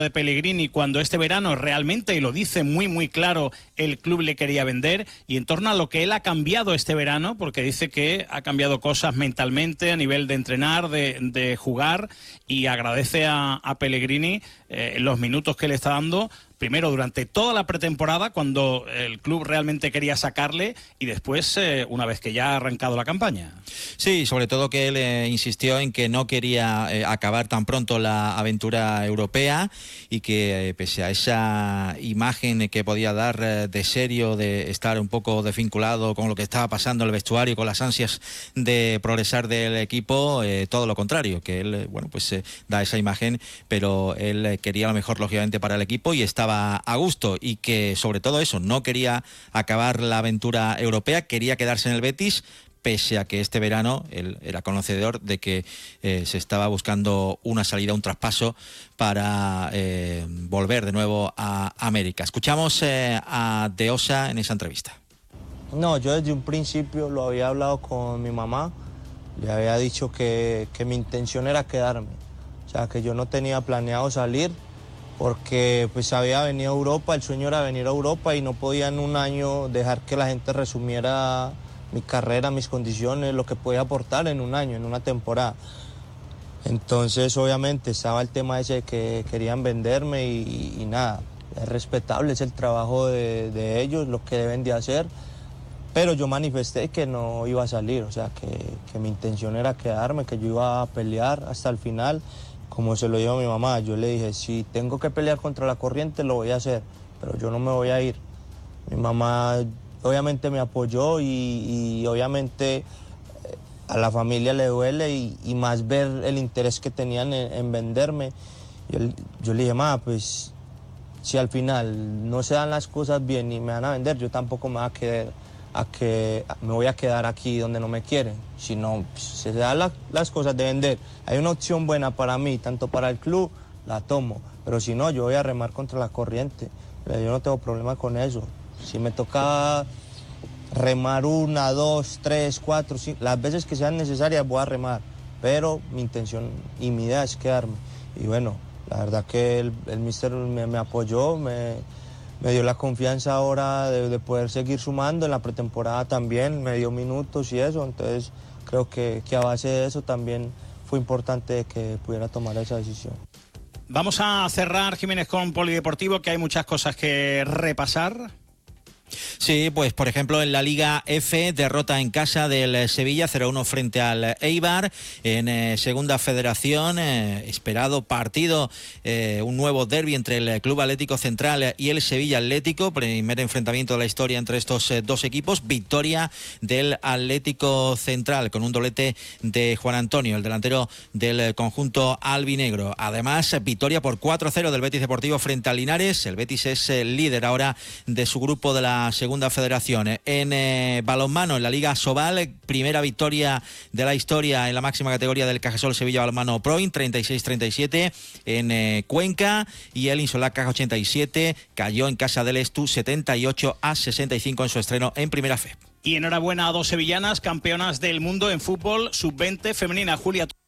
de Pellegrini cuando este verano realmente, y lo dice muy claro, el club le quería vender, y en torno a lo que él ha cambiado este verano, porque dice que ha cambiado cosas mentalmente a nivel de entrenar, de jugar, y agradece a Pellegrini los minutos que le está dando, primero durante toda la pretemporada, cuando el club realmente quería sacarle, y después una vez que ya ha arrancado la campaña. Sí, sobre todo que él insistió en que no quería acabar tan pronto la aventura europea, y que pese a esa imagen que podía dar de serio, de estar un poco desvinculado con lo que estaba pasando en el vestuario, con las ansias de progresar del equipo, todo lo contrario, que él da esa imagen, pero él quería lo mejor lógicamente para el equipo y estaba a gusto, y que sobre todo eso, no quería acabar la aventura europea, quería quedarse en el Betis, pese a que este verano él era conocedor de que se estaba buscando una salida, un traspaso para volver de nuevo a América. Escuchamos a De Osa en esa entrevista. No, yo desde un principio lo había hablado con mi mamá, le había dicho que mi intención era quedarme, o sea, que yo no tenía planeado salir, porque pues había venido a Europa, el sueño era venir a Europa y no podía en un año dejar que la gente resumiera mi carrera, mis condiciones, lo que podía aportar en un año, en una temporada. Entonces obviamente estaba el tema ese de que querían venderme y nada, es respetable, es el trabajo de ellos, lo que deben de hacer, pero yo manifesté que no iba a salir, o sea, que mi intención era quedarme, que yo iba a pelear hasta el final. Como se lo dijo a mi mamá, yo le dije, si tengo que pelear contra la corriente, lo voy a hacer, pero yo no me voy a ir. Mi mamá obviamente me apoyó y obviamente a la familia le duele y más ver el interés que tenían en venderme. Yo le dije, mamá, pues si al final no se dan las cosas bien y me van a vender, yo tampoco me voy a quedar aquí donde no me quieren. Si no se dan las cosas de vender, hay una opción buena para mí, tanto para el club, la tomo, pero si no, yo voy a remar contra la corriente. Yo no tengo problema con eso. Si me toca remar 1, 2, 3, 4, 5, las veces que sean necesarias voy a remar, pero mi intención y mi idea es quedarme. Y bueno, la verdad que el míster me apoyó, me dio la confianza ahora de poder seguir sumando. En la pretemporada también me dio minutos y eso, entonces creo que a base de eso también fue importante que pudiera tomar esa decisión. Vamos a cerrar, Jiménez, con Polideportivo, que hay muchas cosas que repasar. Sí, pues por ejemplo en la Liga F, derrota en casa del Sevilla 0-1 frente al Eibar. En Segunda Federación, esperado partido, un nuevo derbi entre el Club Atlético Central y el Sevilla Atlético, primer enfrentamiento de la historia entre estos dos equipos. Victoria del Atlético Central con un doblete de Juan Antonio, el delantero del conjunto albinegro. Además, victoria por 4-0 del Betis Deportivo frente al Linares. El Betis es el líder ahora de su grupo de la Segunda Federación. En balonmano, en la Liga Sobal, primera victoria de la historia en la máxima categoría del Cajasol Sevilla Balonmano Proin, 36-37 en Cuenca, y el Insolac 87 cayó en casa del Estu 78-65 en su estreno en Primera Fe. Y enhorabuena a dos sevillanas, campeonas del mundo en fútbol sub-20 femenina. Julia.